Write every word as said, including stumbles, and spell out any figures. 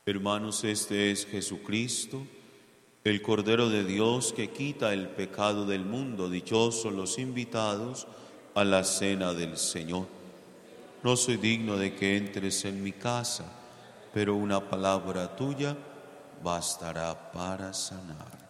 Hermanos, este es Jesucristo, el Cordero de Dios que quita el pecado del mundo. Dichosos los invitados a la cena del Señor. No soy digno de que entres en mi casa, pero una palabra tuya bastará para sanar.